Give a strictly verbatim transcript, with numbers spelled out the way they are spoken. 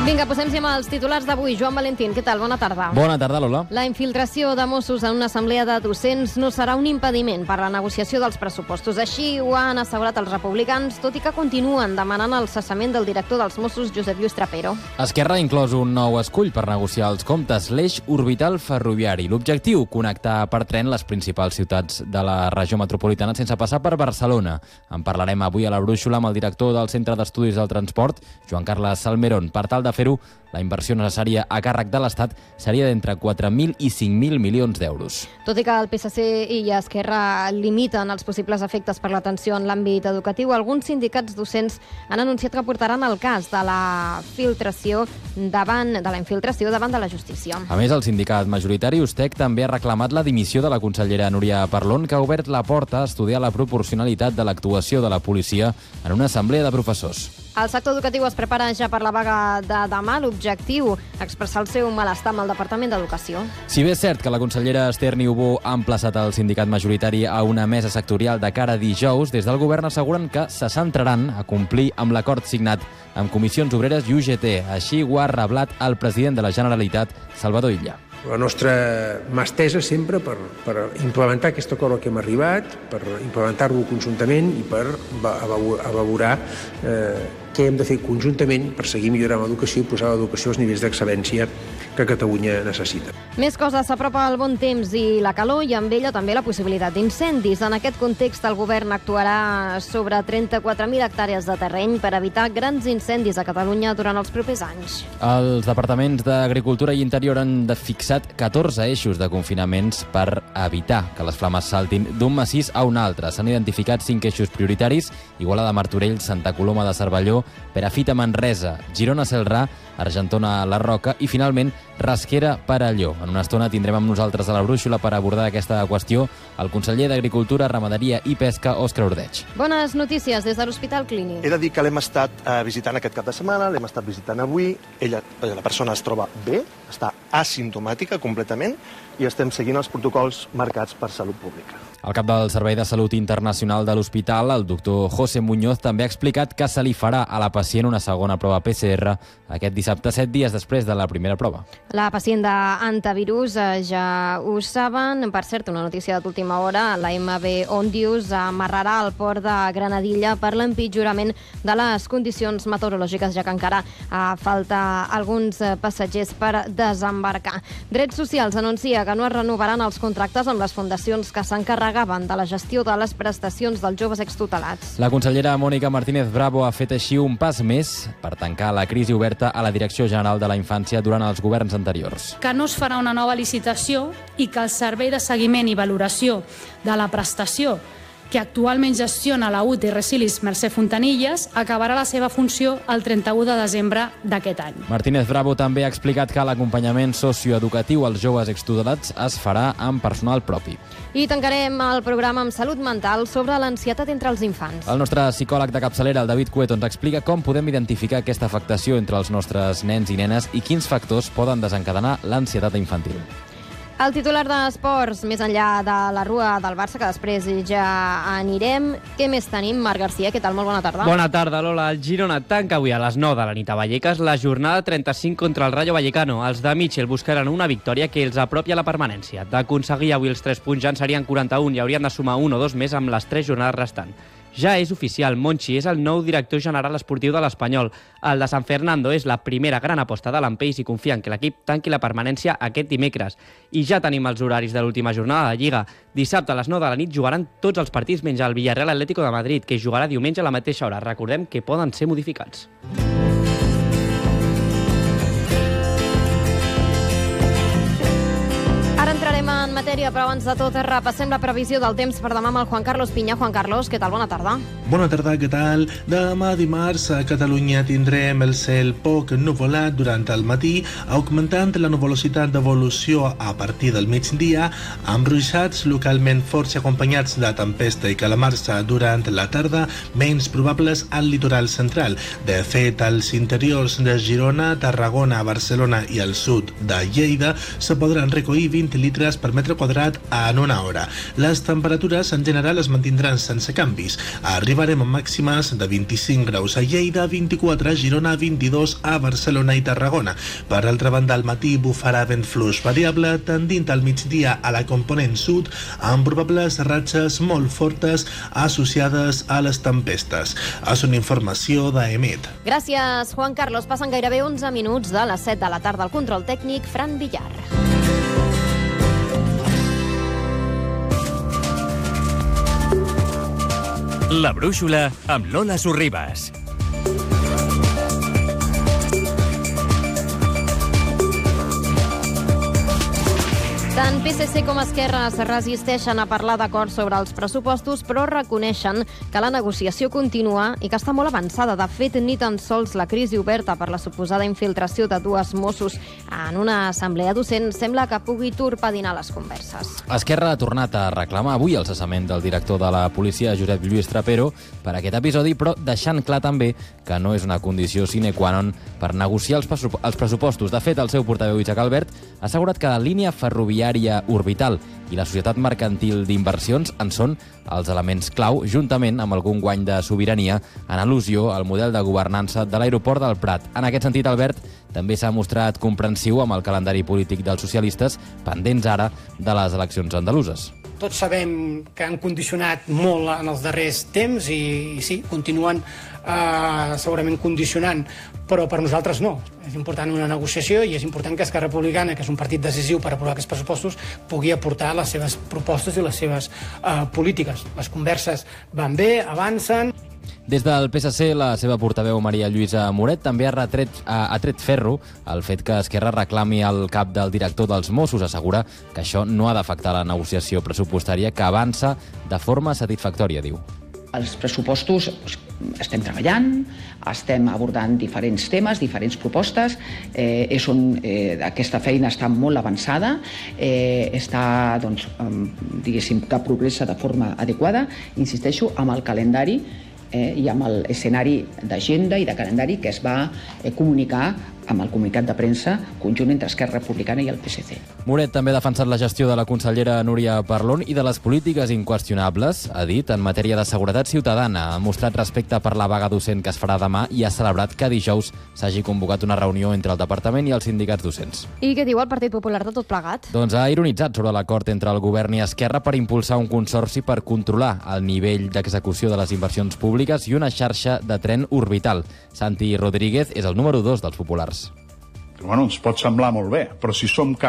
Vinga, posem-hi amb els titulars d'avui. Joan Valentín, què tal? Bona tarda. Bona tarda, Lola. La infiltració de Mossos en una assemblea de docents no serà un impediment per a la negociació dels pressupostos. Així ho han assegurat els republicans, tot i que continuen demanant el cessament del director dels Mossos, Josep Lluís Trapero. Esquerra ha inclòs un nou escull per negociar els comptes, l'eix orbital ferroviari. L'objectiu, connectar per tren les principals ciutats de la regió metropolitana sense passar per Barcelona. En parlarem avui a la Brúixola amb el director del Centre d'Estudis del Transport, Joan Carles Salmerón. Per tal de fer-ho, la inversió necessària a càrrec de l'Estat seria d'entre quatre mil i cinc mil milions d'euros. Tot i que el P S C i Esquerra limiten els possibles efectes per l'atenció en l'àmbit educatiu, alguns sindicats docents han anunciat que portaran el cas de la filtració davant de la infiltració davant de la justícia. A més, el sindicat majoritari Ustec també ha reclamat la dimissió de la consellera Núria Parlon, que ha obert la porta a estudiar la proporcionalitat de l'actuació de la policia en una assemblea de professors. El sector educatiu es prepara ja per la vaga de demà. L'objectiu, expressar el seu malestar amb el Departament d'Educació. Si bé és cert que la consellera Esther Niubó ha emplaçat el sindicat majoritari a una mesa sectorial de cara a dijous, des del govern asseguren que se centraran a complir amb l'acord signat amb Comissions Obreres i U G T. Així ho ha reblat el president de la Generalitat, Salvador Illa. La nostra mà estesa sempre per, per implementar aquest acord al que hem arribat, per implementar-lo conjuntament i per elaborar eh, què hem de fer conjuntament per seguir millorant l'educació i posar l'educació als nivells d'excel·lència que Catalunya necessita. Més coses, s'apropa el bon temps i la calor i amb ella també la possibilitat d'incendis. En aquest context, el govern actuarà sobre trenta-quatre mil hectàrees de terreny per evitar grans incendis a Catalunya durant els propers anys. Els departaments d'Agricultura i Interior han fixat catorze eixos de confinaments per evitar que les flames saltin d'un massís a un altre. S'han identificat cinc eixos prioritaris: Igualada, Martorell, Santa Coloma de Cervelló, Perafita, Manresa, Girona, Celrà, Argentona, La Roca i, finalment, Rasquera, Perelló. En una estona tindrem amb nosaltres a la Brúixola per abordar aquesta qüestió el conseller d'Agricultura, Ramaderia i Pesca, Òscar Ordeig. Bones notícies des de l'Hospital Clínic. He de dir que l'hem estat eh, visitant aquest cap de setmana, l'hem estat visitant avui. Ella, la persona es troba bé, està asimptomàtica completament i estem seguint els protocols marcats per Salut Pública. El cap del Servei de Salut Internacional de l'Hospital, el doctor José Muñoz, també ha explicat que se li farà a la pacient una segona prova P C R aquest dissabte, set dies després de la primera prova. La pacient d'antivirus eh, ja ho saben. Per cert, una notícia d'última hora, la M B Ondius amarrarà al port de Granadilla per l'empitjorament de les condicions meteorològiques, ja que encara eh, falta alguns passatgers per desembarcar. Drets Socials anuncia que no es renovaran els contractes amb les fundacions que s'encarregaven de la gestió de les prestacions dels joves extutelats. La consellera Mònica Martínez Bravo ha fet així un pas més per tancar la crisi oberta a la Direcció General de la Infància durant els governs anteriors. Que no es farà una nova licitació i que el servei de seguiment i valoració de la prestació que actualment gestiona la U T I Resilis Mercè Fontanilles acabarà la seva funció el trenta-u de desembre d'aquest any. Martínez Bravo també ha explicat que l'acompanyament socioeducatiu als joves extutelats es farà amb personal propi. I tancarem el programa amb salut mental sobre l'ansietat entre els infants. El nostre psicòleg de capçalera, el David Cueto, ens explica com podem identificar aquesta afectació entre els nostres nens i nenes i quins factors poden desencadenar l'ansietat infantil. El titular d'esports, més enllà de la rua del Barça, que després ja anirem. Què més tenim? Marc Garcia, què tal? Molt bona tarda. Bona tarda, Lola. El Girona tanca avui a les nou de la nit a Vallecas la jornada trenta-cinc contra el Rayo Vallecano. Els de Michel buscaran una victòria que els apropi a la permanència. D'aconseguir avui els tres punts ja en serien quaranta-un i haurien de sumar un o dos més amb les tres jornades restants. Ja és oficial, Monchi és el nou director general esportiu de l'Espanyol. El de San Fernando és la primera gran aposta de l'Empeix i confia en que l'equip tanqui la permanència aquest dimecres. I ja tenim els horaris de l'última jornada de Lliga. Dissabte a les nou de la nit jugaran tots els partits menys el Villarreal Atlético de Madrid, que jugarà diumenge a la mateixa hora. Recordem que poden ser modificats. Ara entrarem en matèria, però abans de tot repassem la previsió del temps per demà amb el Juan Carlos Piña. Juan Carlos, què tal? Bona tarda. Bona tarda, què tal? Demà dimarts a Catalunya tindrem el cel poc nuvolat durant el matí, augmentant la nuvolositat d'evolució a partir del migdia, amb ruixats localment forts acompanyats de tempesta i calamarsa durant la tarda, menys probables al litoral central. De fet, als interiors de Girona, Tarragona, Barcelona i al sud de Lleida se podran recollir vint litres per metre metre quadrat en una hora. Les temperatures en general es mantindran sense canvis. Arribarem a màximes de vint-i-cinc graus a Lleida, vint-i-quatre a Girona, vint-i-dos a Barcelona i Tarragona. Per altra banda, al matí bufarà vent fluix variable, tendint al migdia a la component sud, amb probables ratxes molt fortes associades a les tempestes. És una informació d'Emet. Gràcies, Juan Carlos. Passen gairebé onze minuts de les set de la tarda. Al control tècnic, Fran Villar. La brúixola amb Lola Sorribas. Tant P S C com Esquerra es resisteixen a parlar d'acords sobre els pressupostos, però reconeixen que la negociació continua i que està molt avançada. De fet, ni tan sols la crisi oberta per la suposada infiltració de dues Mossos en una assemblea docent sembla que pugui torpedinar les converses. Esquerra ha tornat a reclamar avui el cessament del director de la policia, Josep Lluís Trapero, per aquest episodi, però deixant clar també que no és una condició sine qua non per negociar els, els pressupostos. De fet, el seu portaveu, Isaac Albert, ha assegurat que la línia ferroviària Orbital i la Societat Mercantil d'Inversions en són els elements clau, juntament amb algun guany de sobirania en al·lusió al model de governança de l'aeroport del Prat. En aquest sentit, Albert també s'ha mostrat comprensiu amb el calendari polític dels socialistes, pendents ara de les eleccions andaluses. Tots sabem que han condicionat molt en els darrers temps i, i sí, continuen eh, segurament condicionant, però per nosaltres no. És important una negociació i és important que Esquerra Republicana, que és un partit decisiu per aprovar aquests pressupostos, pugui aportar les seves propostes i les seves eh, polítiques. Les converses van bé, avancen. Des del P S C, la seva portaveu Maria Lluïsa Moret també ha, retret, ha, ha tret ferro el fet que Esquerra reclami el cap del director dels Mossos. Assegura que això no ha d'afectar la negociació pressupostària, que avança de forma satisfactòria, diu. Els pressupostos doncs, estem treballant, estem abordant diferents temes, diferents propostes, eh, és on eh, aquesta feina està molt avançada, eh, està, doncs, eh, diguéssim, que progressa de forma adequada, insisteixo, amb el calendari eh, i amb l'escenari d'agenda i de calendari que es va eh, comunicar amb el comunicat de premsa conjunt entre Esquerra Republicana i el P S C. Moret també ha defensat la gestió de la consellera Núria Parlon i de les polítiques inqüestionables, ha dit, en matèria de seguretat ciutadana. Ha mostrat respecte per la vaga docent que es farà demà i ha celebrat que dijous s'hagi convocat una reunió entre el departament i els sindicats docents. I què diu el Partit Popular de tot plegat? Doncs ha ironitzat sobre l'acord entre el govern i Esquerra per impulsar un consorci per controlar el nivell d'execució de les inversions públiques i una xarxa de tren orbital. Santi Rodríguez és el número dos dels populars. Bueno, ens pot semblar molt bé, però si som